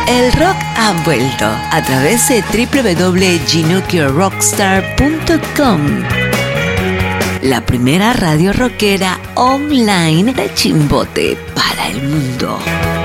El rock ha vuelto a través de www.ginokirrockstar.com, la primera radio rockera online de Chimbote para el mundo.